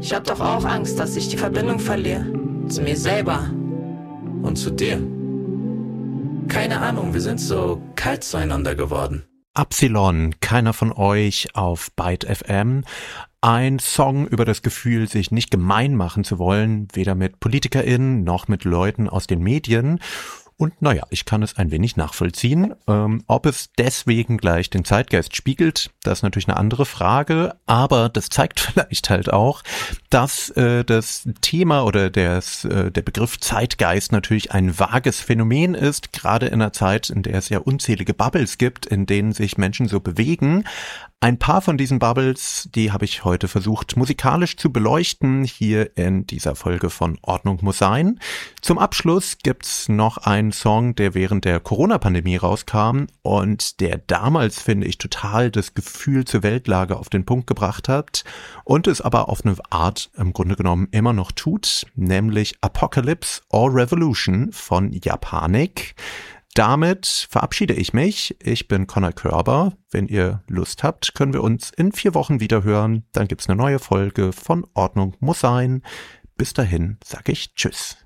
Ich hab doch auch Angst, dass ich die Verbindung verliere. Zu mir selber. Und zu dir. Keine Ahnung, wir sind so kalt zueinander geworden. Upsilon, keiner von euch auf Byte FM. Ein Song über das Gefühl, sich nicht gemein machen zu wollen, weder mit PolitikerInnen noch mit Leuten aus den Medien. Und naja, ich kann es ein wenig nachvollziehen. Ob es deswegen gleich den Zeitgeist spiegelt, das ist natürlich eine andere Frage. Aber das zeigt vielleicht halt auch, dass das Thema oder der Begriff Zeitgeist natürlich ein vages Phänomen ist, gerade in einer Zeit, in der es ja unzählige Bubbles gibt, in denen sich Menschen so bewegen. Ein paar von diesen Bubbles, die habe ich heute versucht musikalisch zu beleuchten, hier in dieser Folge von Ordnung muss sein. Zum Abschluss gibt's noch einen Song, der während der Corona-Pandemie rauskam und der damals, finde ich, total das Gefühl zur Weltlage auf den Punkt gebracht hat und es aber auf eine Art im Grunde genommen immer noch tut, nämlich Apocalypse or Revolution von Japanik. Damit verabschiede ich mich. Ich bin Connor Körber. Wenn ihr Lust habt, können wir uns in 4 Wochen wieder hören. Dann gibt's eine neue Folge von Ordnung muss sein. Bis dahin sag ich Tschüss.